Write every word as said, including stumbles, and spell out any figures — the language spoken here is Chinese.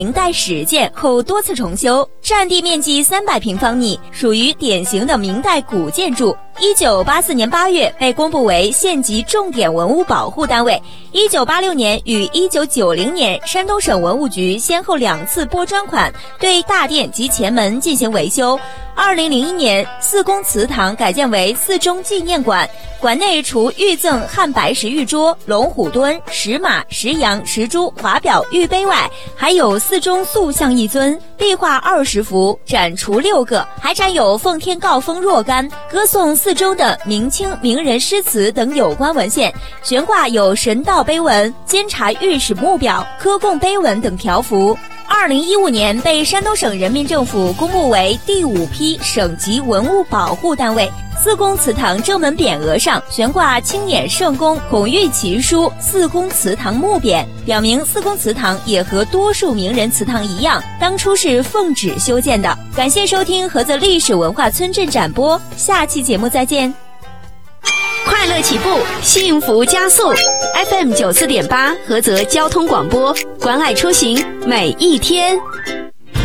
明代始建后多次重修，占地面积三百平方米，属于典型的明代古建筑。一九八四年八月被公布为县级重点文物保护单位。一九八六年与一九九零年，山东省文物局先后两次拨专款对大殿及前门进行维修。二零零一年，四宫祠堂改建为四中纪念馆，馆内除御赠汉白石玉桌、龙虎墩、石马、石羊、石猪、华表、玉杯外，还有四中塑像一尊，壁画二十幅，展出六个，还展有奉天诰封若干、歌颂四中的明清名人诗词等有关文献，悬挂有神道碑文、监察御史墓表、科贡碑文等条幅。二零一五年被山东省人民政府公布为第五批省级文物保护单位。四宫祠堂正门匾额上悬挂青眼圣公孔玉奇书四宫祠堂墓匾，表明四宫祠堂也和多数名人祠堂一样，当初是奉旨修建的。感谢收听菏泽历史文化村镇展播，下期节目再见。 快乐起步，幸福加速 F M 九四点八菏泽交通广播，关爱出行每一天。